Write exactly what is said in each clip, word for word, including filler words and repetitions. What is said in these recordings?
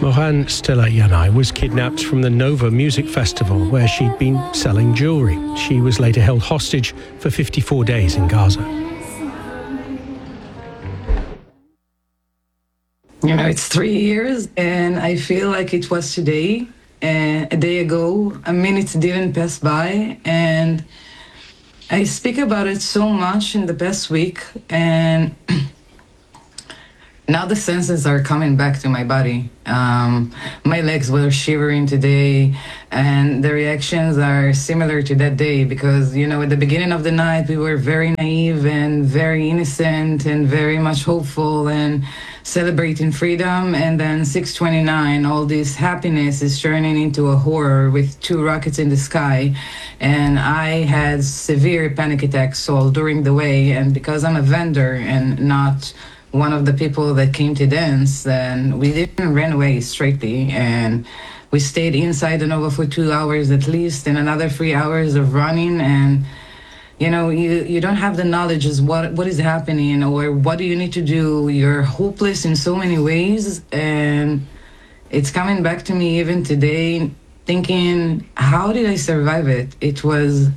Moran Stella Yanai was kidnapped from the Nova Music Festival where she'd been selling jewellery. She was later held hostage for fifty-four days in Gaza. You know, it's three years and I feel like it was today, and a day ago, a minute didn't pass by, and I speak about it so much in the past week, and now the senses are coming back to my body. Um, my legs were shivering today, and the reactions are similar to that day because, you know, at the beginning of the night, we were very naive and very innocent and very much hopeful and celebrating freedom. And then six twenty-nine, all this happiness is turning into a horror with two rockets in the sky. And I had severe panic attacks all during the way. And because I'm a vendor and not one of the people that came to dance, and we didn't run away straightly, and we stayed inside the Nova for two hours at least, and another three hours of running. And you know, you you don't have the knowledge as what what is happening or what do you need to do. You're hopeless in so many ways, and it's coming back to me even today, thinking, how did I survive it? It was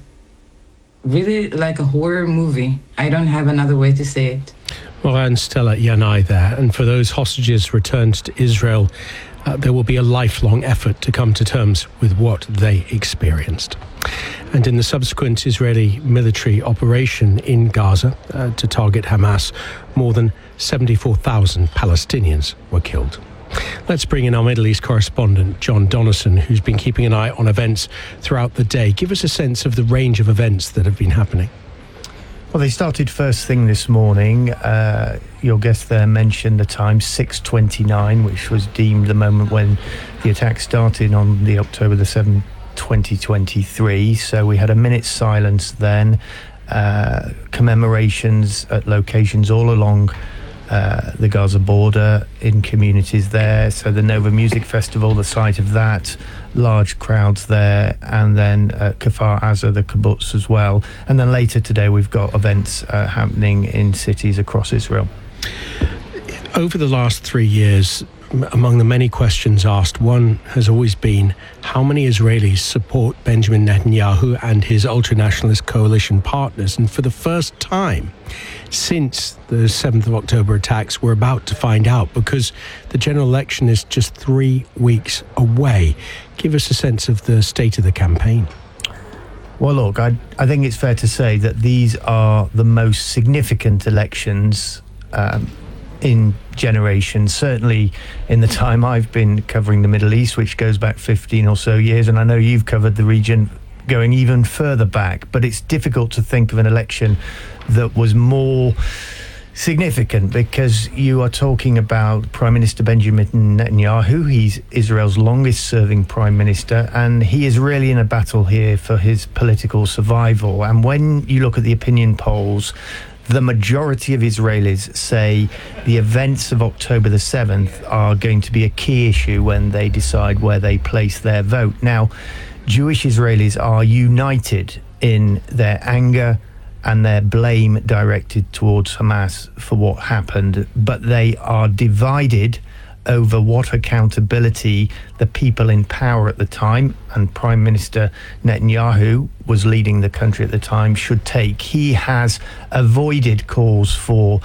really like a horror movie. I don't have another way to say it. Moran Stella Yanai there. And for those hostages returned to Israel, uh, there will be a lifelong effort to come to terms with what they experienced. And in the subsequent Israeli military operation in Gaza uh, to target Hamas, more than seventy-four thousand Palestinians were killed. Let's bring in our Middle East correspondent, John Donnison, who's been keeping an eye on events throughout the day. Give us a sense of the range of events that have been happening. Well, they started first thing this morning. Uh, your guest there mentioned the time, six twenty-nine, which was deemed the moment when the attack started on the October the seventh, twenty twenty-three. So we had a minute's silence then, uh, commemorations at locations all along uh, the Gaza border in communities there. So the Nova Music Festival, the site of that, large crowds there, and then uh, Kfar Aza, the kibbutz as well. And then later today we've got events uh, happening in cities across Israel. Over the last three years, among the many questions asked, one has always been how many Israelis support Benjamin Netanyahu and his ultranationalist coalition partners. And for the first time since the seventh of October attacks, we're about to find out, because the general election is just three weeks away. Give us a sense of the state of the campaign. Well, look, I, I think it's fair to say that these are the most significant elections um, in generations, certainly in the time I've been covering the Middle East, which goes back fifteen or so years, and I know you've covered the region going even further back, but it's difficult to think of an election that was more significant, because you are talking about Prime Minister Benjamin Netanyahu. He's Israel's longest serving Prime Minister, and he is really in a battle here for his political survival. And when you look at the opinion polls, the majority of Israelis say the events of October the seventh are going to be a key issue when they decide where they place their vote. Now, Jewish Israelis are united in their anger and their blame directed towards Hamas for what happened, but they are divided over what accountability the people in power at the time, and Prime Minister Netanyahu was leading the country at the time, should take. He has avoided calls for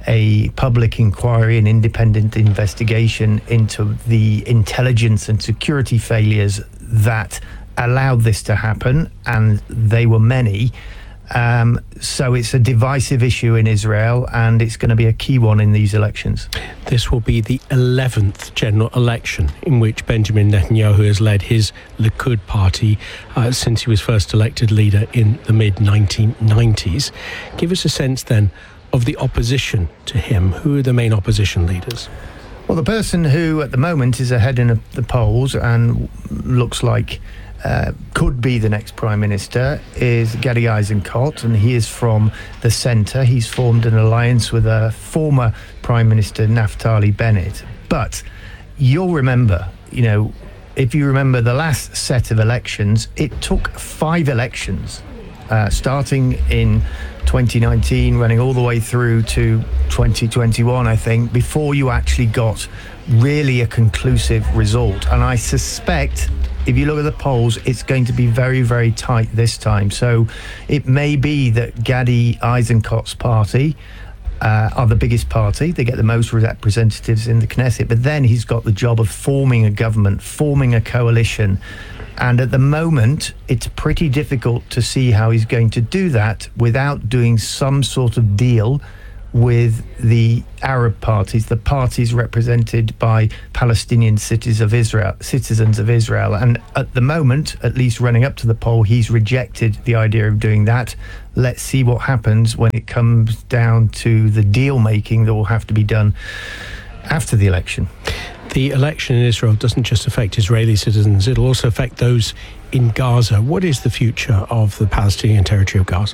a public inquiry, an independent investigation into the intelligence and security failures that allowed this to happen, and they were many. Um, so it's a divisive issue in Israel, and it's going to be a key one in these elections. This will be the eleventh general election in which Benjamin Netanyahu has led his Likud party uh, since he was first elected leader in the mid nineteen nineties. Give us a sense then of the opposition to him. Who are the main opposition leaders? Well, the person who at the moment is ahead in the polls and looks like Uh, could be the next Prime Minister is Gadi Eisenkot, and he is from the centre. He's formed an alliance with a former Prime Minister, Naftali Bennett. But you'll remember, you know, if you remember the last set of elections, it took five elections, uh, starting in twenty nineteen, running all the way through to twenty twenty-one, I think, before you actually got really a conclusive result. And I suspect, if you look at the polls, it's going to be very, very tight this time. So it may be that Gadi Eisenkot's party uh, are the biggest party. They get the most representatives in the Knesset. But then he's got the job of forming a government, forming a coalition. And at the moment, it's pretty difficult to see how he's going to do that without doing some sort of deal with the Arab parties, the parties represented by Palestinian citizens of Israel, citizens of Israel. And at the moment, at least running up to the poll, he's rejected the idea of doing that. Let's see what happens when it comes down to the deal making that will have to be done after the election. The election in Israel doesn't just affect Israeli citizens, it'll also affect those in Gaza. What is the future of the Palestinian territory of Gaza?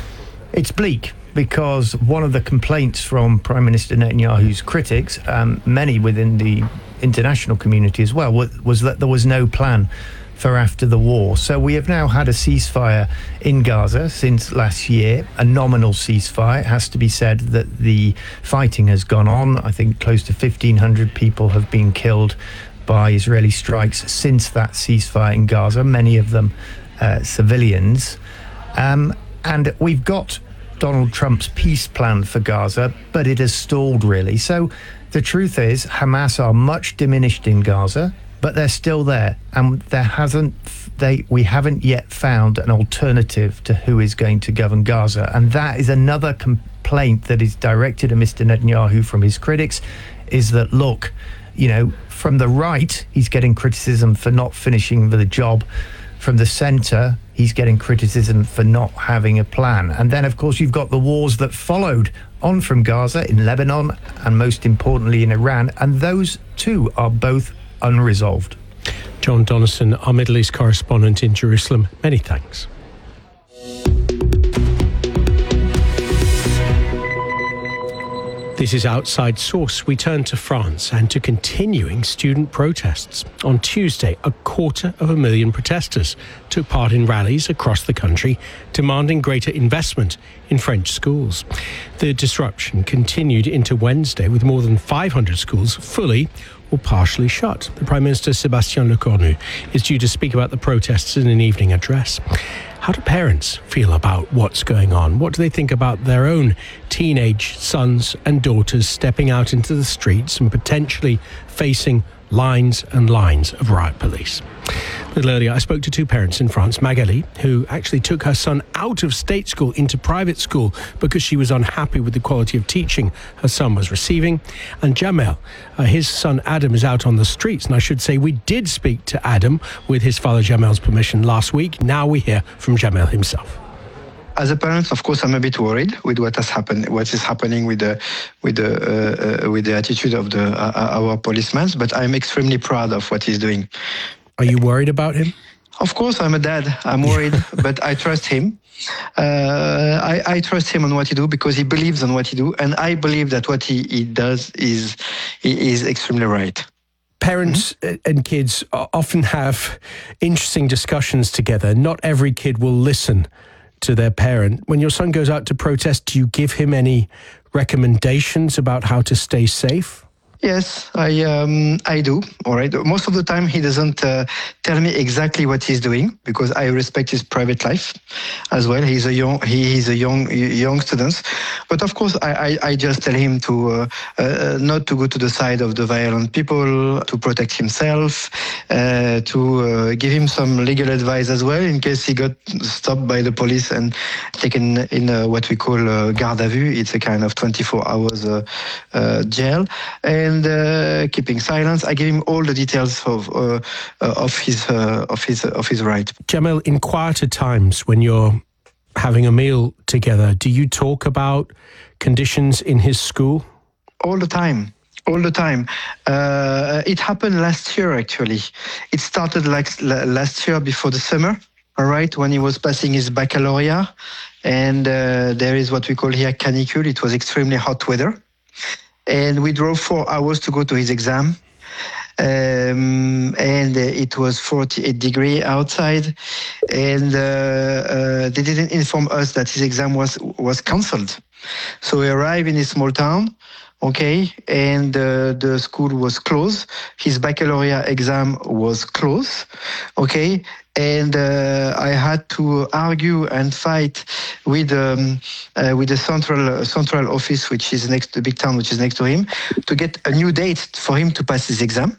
It's bleak, because one of the complaints from Prime Minister Netanyahu's critics, um, many within the international community as well, was, was that there was no plan for after the war. So we have now had a ceasefire in Gaza since last year, a nominal ceasefire. It has to be said that the fighting has gone on. I think close to fifteen hundred people have been killed by Israeli strikes since that ceasefire in Gaza, many of them uh, civilians. Um, and we've got Donald Trump's peace plan for Gaza, but it has stalled really. So the truth is Hamas are much diminished in Gaza, but they're still there, and there hasn't they we haven't yet found an alternative to who is going to govern Gaza. And that is another complaint that is directed at Mister Netanyahu from his critics, is that, look, you know, from the right, he's getting criticism for not finishing the job. From the centre, he's getting criticism for not having a plan. And then, of course, you've got the wars that followed on from Gaza in Lebanon and, most importantly, in Iran. And those, too, are both unresolved. John Donnison, our Middle East correspondent in Jerusalem, many thanks. This is Outside Source. We turn to France and to continuing student protests. On Tuesday, a quarter of a million protesters took part in rallies across the country demanding greater investment in French schools. The disruption continued into Wednesday with more than five hundred schools fully or partially shut. The Prime Minister, Sébastien Lecornu, is due to speak about the protests in an evening address. How do parents feel about what's going on? What do they think about their own teenage sons and daughters stepping out into the streets and potentially facing lines and lines of riot police? A little earlier, I spoke to two parents in France, Magali, who actually took her son out of state school into private school because she was unhappy with the quality of teaching her son was receiving, and Jamel, uh, his son Adam, is out on the streets. And I should say we did speak to Adam with his father Jamel's permission last week. Now we hear from Jamel himself. As a parent, of course, I'm a bit worried with what has happened, what is happening with the with the uh, uh, with the attitude of the uh, our policemen. But I'm extremely proud of what he's doing. Are you worried about him? Of course, I'm a dad. I'm worried, but I trust him. Uh, I, I trust him on what he do because he believes on what he do, and I believe that what he, he does is is extremely right. Parents mm-hmm. and kids often have interesting discussions together. Not every kid will listen to their parent. When your son goes out to protest, do you give him any recommendations about how to stay safe? Yes, I um, I do. All right. Most of the time, he doesn't uh, tell me exactly what he's doing because I respect his private life as well. He's a young he is a young young student, but of course, I, I, I just tell him to uh, uh, not to go to the side of the violent people, to protect himself, uh, to uh, give him some legal advice as well in case he got stopped by the police and taken in uh, what we call uh, garde à vue. It's a kind of twenty-four hours uh, uh, jail. And And uh, keeping silence, I give him all the details of uh, uh, of his uh, of his uh, of his right. Jamel, in quieter times when you're having a meal together, do you talk about conditions in his school? All the time. All the time. Uh, it happened last year, actually. It started like last year before the summer, all right, when he was passing his baccalaureate. And uh, there is what we call here canicule. It was extremely hot weather. And we drove four hours to go to his exam. um, and it was forty-eight degree outside, and uh, uh, they didn't inform us that his exam was was cancelled. So we arrived in a small town, okay, and uh, the school was closed. His baccalaureate exam was closed, okay, and uh, I had to argue and fight with um, uh, with the central central office, which is next to the big town, which is next to him, to get a new date for him to pass his exam.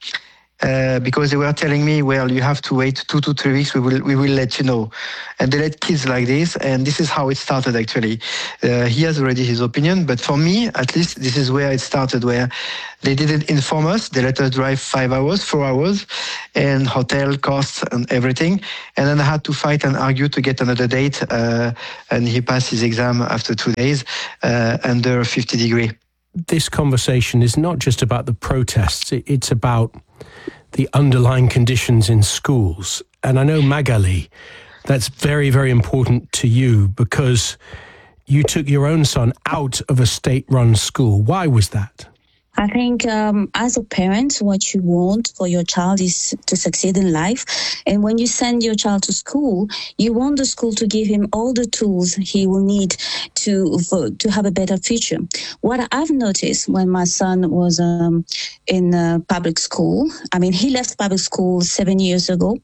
Uh, because they were telling me, well, you have to wait two to three weeks. We will, we will let you know. And they let kids like this, and this is how it started. Actually, uh, he has already his opinion, but for me, at least, this is where it started. Where they didn't inform us. They let us drive five hours, four hours, and hotel costs and everything. And then I had to fight and argue to get another date. Uh, and he passed his exam after two days uh, under fifty degree. This conversation is not just about the protests. It's about the underlying conditions in schools. And I know, Magali, that's very, very important to you because you took your own son out of a state-run school. Why was that? I think um, as a parent, what you want for your child is to succeed in life. And when you send your child to school, you want the school to give him all the tools he will need to for, to have a better future. What I've noticed when my son was um, in uh, public school, I mean, he left public school seven years ago.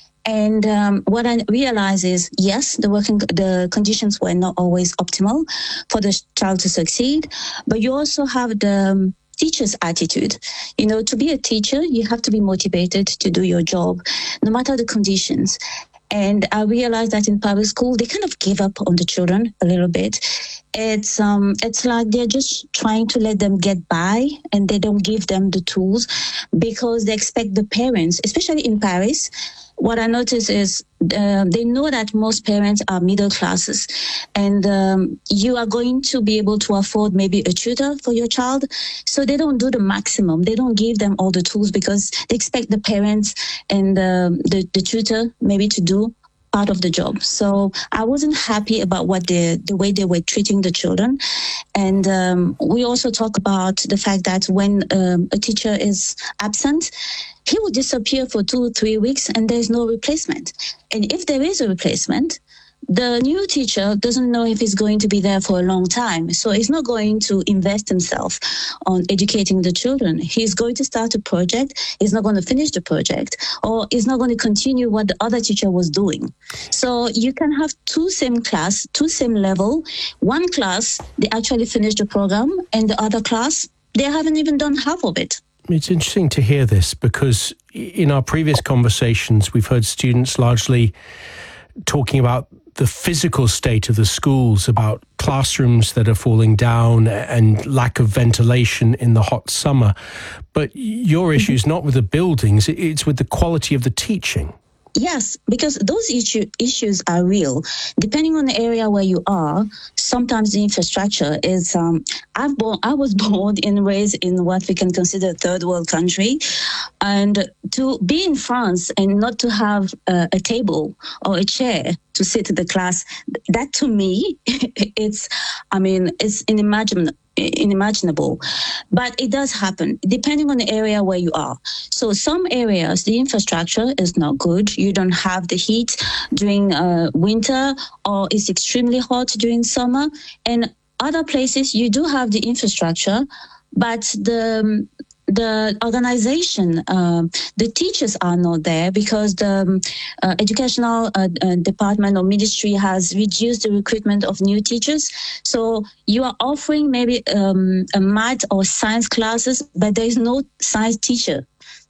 And um, what I realized is, yes, the working the conditions were not always optimal for the child to succeed, but you also have the um, teacher's attitude. You know, to be a teacher, you have to be motivated to do your job, no matter the conditions. And I realized that in public school, they kind of give up on the children a little bit. It's um, it's like they're just trying to let them get by, and they don't give them the tools because they expect the parents, especially in Paris. What I notice is uh, they know that most parents are middle classes, and um, you are going to be able to afford maybe a tutor for your child. So they don't do the maximum. They don't give them all the tools because they expect the parents and uh, the, the tutor maybe to do part of the job. So I wasn't happy about what the the way they were treating the children. And um, we also talk about the fact that when um, a teacher is absent, he will disappear for two or three weeks and there's no replacement. And if there is a replacement, the new teacher doesn't know if he's going to be there for a long time. So he's not going to invest himself on educating the children. He's going to start a project. He's not going to finish the project, or he's not going to continue what the other teacher was doing. So you can have two same class, two same level. One class, they actually finished the program, and the other class, they haven't even done half of it. It's interesting to hear this because in our previous conversations, we've heard students largely talking about the physical state of the schools, about classrooms that are falling down and lack of ventilation in the hot summer. But your issue is not with the buildings, it's with the quality of the teaching. Yes, because those issue, issues are real. Depending on the area where you are, sometimes the infrastructure is. Um, I've born, I was born and raised in what we can consider a third world country, and to be in France and not to have uh, a table or a chair to sit in the class, that to me, it's. I mean, it's unimaginable. unimaginable, but it does happen depending on the area where you are. So some areas, the infrastructure is not good. You don't have the heat during uh, winter, or it's extremely hot during summer. And other places, you do have the infrastructure, but the the organization, uh, the teachers are not there because the um, uh, educational uh, uh, department or ministry has reduced the recruitment of new teachers. So you are offering maybe um, a math or science classes, but there is no science teacher.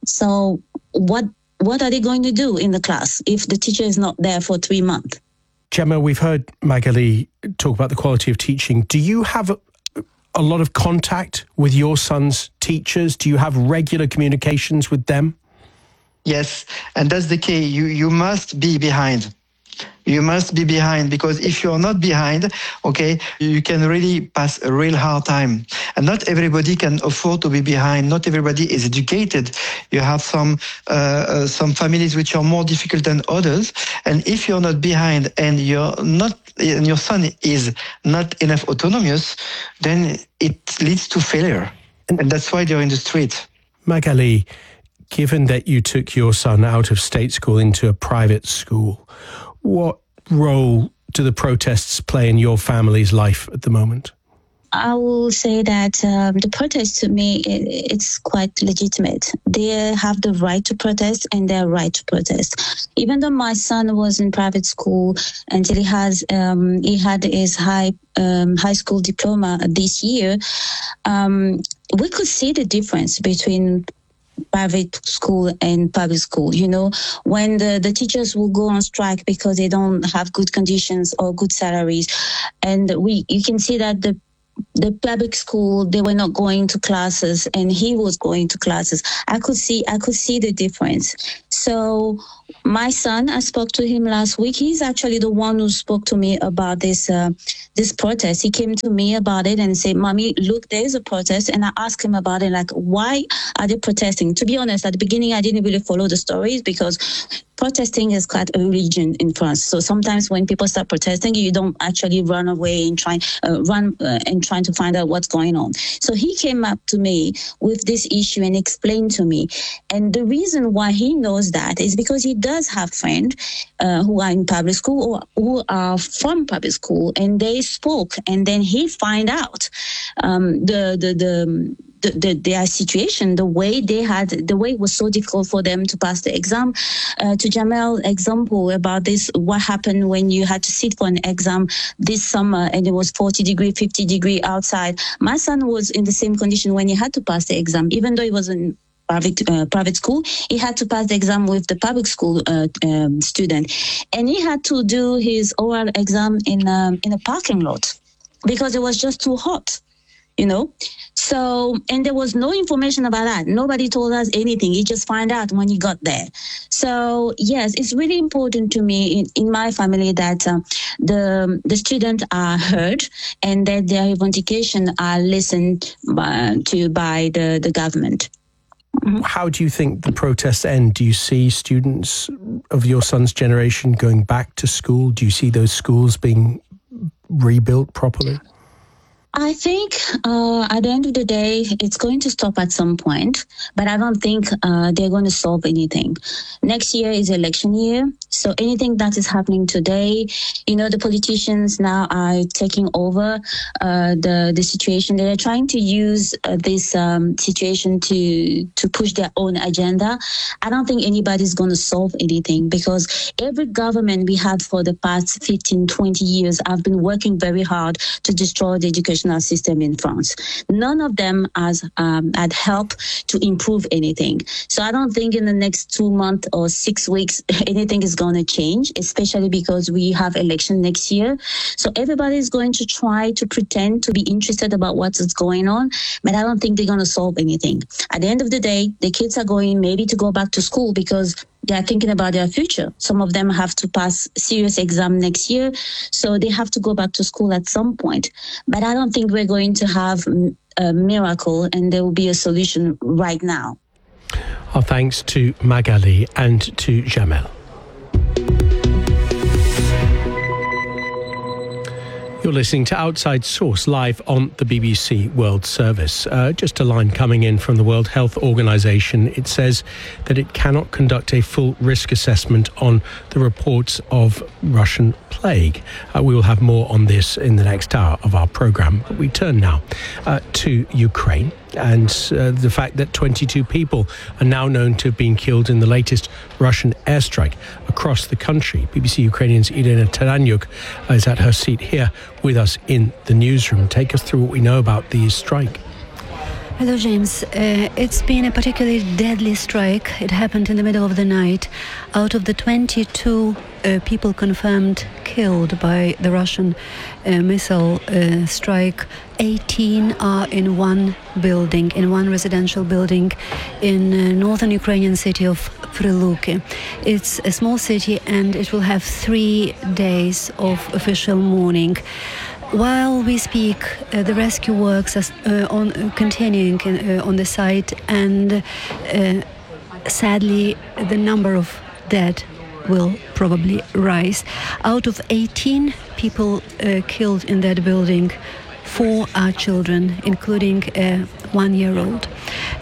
So what what are they going to do in the class if the teacher is not there for three months? Gemma, we've heard Magali talk about the quality of teaching. Do you have a, a lot of contact with your son's teachers? Do you have regular communications with them? Yes, and that's the key. You you must be behind. You must be behind, because if you're not behind, okay, you can really pass a real hard time. And not everybody can afford to be behind. Not everybody is educated. You have some uh, uh, some families which are more difficult than others. And if you're not behind and you're not, and your son is not enough autonomous, then it leads to failure. And that's why they're in the street. Magali, given that you took your son out of state school into a private school, what role do the protests play in your family's life at the moment? I will say that um, the protest to me, it, it's quite legitimate. They have the right to protest and their right to protest. Even though my son was in private school until he has um, he had his high um, high school diploma this year, um, we could see the difference between private school and public school. You know, when the, the teachers will go on strike because they don't have good conditions or good salaries, and we you can see that the the public school, they were not going to classes and he was going to classes. I could see, I could see the difference. So my son, I spoke to him last week. He's actually the one who spoke to me about this, uh, this protest. He came to me about it and said, "Mommy, look, there's a protest." And I asked him about it, like, why are they protesting? To be honest, at the beginning, I didn't really follow the stories because protesting is quite a religion in France. So sometimes when people start protesting, you don't actually run away and try, uh, run uh, and trying to find out what's going on. So he came up to me with this issue and explained to me. And the reason why he knows that is because he does have friends uh, who are in public school or who are from public school, and they spoke. And then he find out um, the the the. The, the, their situation, the way they had, the way it was so difficult for them to pass the exam. Uh, to Jamel's example about this, what happened when you had to sit for an exam this summer and it was forty degree, fifty degree outside. My son was in the same condition when he had to pass the exam, even though he was in private, uh, private school, he had to pass the exam with the public school uh, um, student. And he had to do his oral exam in, um, in a parking lot because it was just too hot. You know, so, and there was no information about that. Nobody told us anything. You just find out when you got there. So, yes, it's really important to me in, in my family that uh, the the students are heard and that their revendications are listened by, to by the, the government. Mm-hmm. How do you think the protests end? Do you see students of your son's generation going back to school? Do you see those schools being rebuilt properly? I think uh, at the end of the day, it's going to stop at some point, but I don't think uh, they're going to solve anything. Next year is election year, so anything that is happening today, you know, the politicians now are taking over uh, the the situation. They're trying to use uh, this um, situation to to push their own agenda. I don't think anybody's going to solve anything because every government we had for the past fifteen, twenty years have been working very hard to destroy the education system in France. None of them has um, had help to improve anything. So I don't think in the next two months or six weeks anything is going to change, especially because we have election next year. So everybody is going to try to pretend to be interested about what's going on, but I don't think they're going to solve anything. At the end of the day, the kids are going maybe to go back to school because they are thinking about their future. Some of them have to pass serious exam next year, so they have to go back to school at some point. But I don't think we're going to have a miracle and there will be a solution right now. Our thanks to Magali and to Jamel. You're listening to Outside Source live on the B B C World Service. Uh, just a line coming in from the World Health Organization. It says that it cannot conduct a full risk assessment on the reports of Russian plague. Uh, we will have more on this in the next hour of our program. But we turn now uh, to Ukraine and uh, the fact that twenty-two people are now known to have been killed in the latest Russian airstrike across the country. B B C Ukrainian's Irina Taranyuk is at her seat here with us in the newsroom. Take us through what we know about the strike. Hello, James. Uh, it's been a particularly deadly strike. It happened in the middle of the night. Out of the twenty-two uh, people confirmed killed by the Russian uh, missile uh, strike, eighteen are in one building, in one residential building in uh, northern Ukrainian city of Prilupki. It's a small city and it will have three days of official mourning. While we speak, uh, the rescue works are uh, on, uh, continuing in, uh, on the site, and uh, sadly the number of dead will probably rise. Out of eighteen people uh, killed in that building, four are children, including a one-year-old.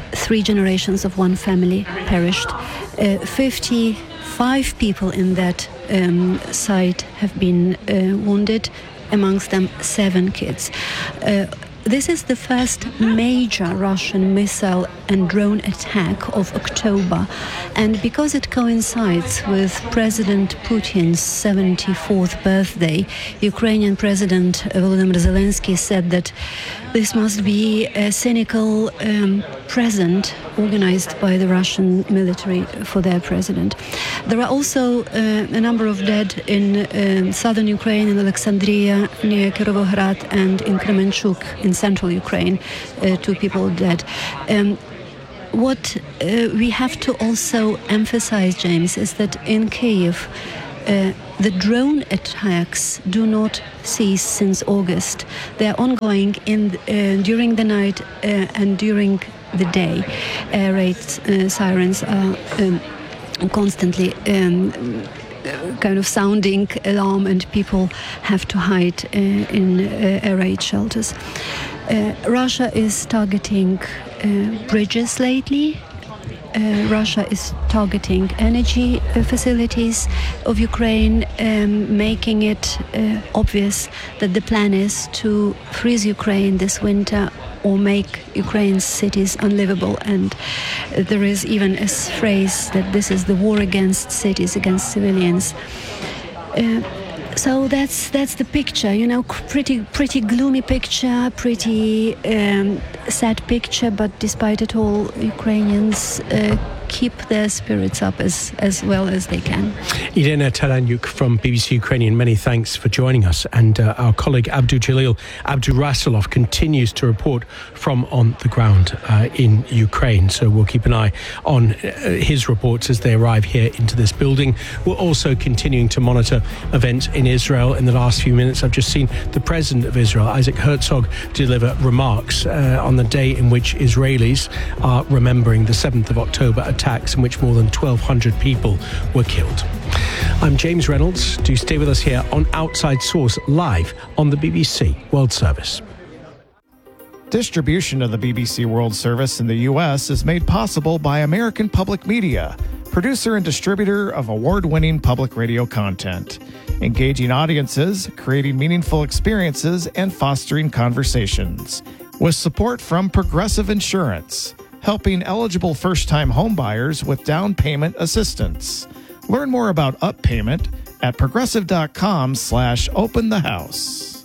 three generations of one family perished. Uh, fifty-five people in that um, site have been uh, wounded, amongst them seven kids. Uh, This is the first major Russian missile and drone attack of October, and because it coincides with President Putin's seventy-fourth birthday, Ukrainian President Volodymyr Zelensky said that this must be a cynical um, present organized by the Russian military for their president. There are also uh, a number of dead in um, southern Ukraine, in Alexandria, near Kirovohrad, and in Kremenchuk, in central Ukraine, uh, two people dead. Um, what uh, we have to also emphasize, James, is that in Kyiv, uh, the drone attacks do not cease since August. They are ongoing in uh, during the night uh, and during the day. Air raid uh, sirens are um, constantly um, kind of sounding alarm, and people have to hide uh, in uh, air raid shelters. Uh, Russia is targeting uh, bridges lately. Uh, Russia is targeting energy uh, facilities of Ukraine, um, making it uh, obvious that the plan is to freeze Ukraine this winter or make Ukraine's cities unlivable. And uh, there is even a phrase that this is the war against cities, against civilians. Uh, So that's that's the picture, you know, pretty pretty gloomy picture, pretty um, sad picture. But despite it all, Ukrainians uh, keep their spirits up as as well as they can. Irina Taranyuk from B B C Ukrainian, many thanks for joining us. And uh, our colleague Abdu Jalil Abdurasulov continues to report from on the ground uh, in Ukraine. So we'll keep an eye on uh, his reports as they arrive here into this building. We're also continuing to monitor events in Israel. In the last few minutes, I've just seen the president of Israel, Isaac Herzog, deliver remarks uh, on the day in which Israelis are remembering the seventh of October attacks in which more than twelve hundred people were killed. I'm James Reynolds. Do stay with us here on Outside Source, live on the B B C World Service. Distribution of the B B C World Service in the U S is made possible by American Public Media, producer and distributor of award-winning public radio content, engaging audiences, creating meaningful experiences, and fostering conversations. With support from Progressive Insurance, helping eligible first-time homebuyers with down payment assistance. Learn more about Up Payment at progressive.com slash open the house.